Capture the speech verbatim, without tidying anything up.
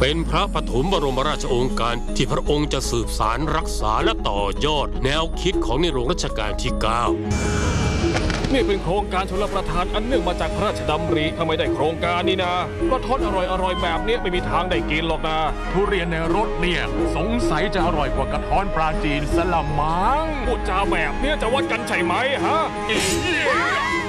เป็นพระปฐมบรมราชโองการที่พระองค์จะสืบสารรักษาและต่อยอดแนวคิดของในหลวงรัชกาลที่เก้านี่เป็นโครงการชลประทานอันเนื่องมาจากพระราชดำริถ้าไม่ได้โครงการนี้นะก็ทอดอร่อยอร่อยแบบนี้ไม่มีทางได้กินหรอกนะทุเรียนในรถเนี่ยสงสัยจะอร่อยกว่ากระท้อนปลาจีนสละมังพูดจาแบบนี้จะวัดกันใช่ไหมฮะ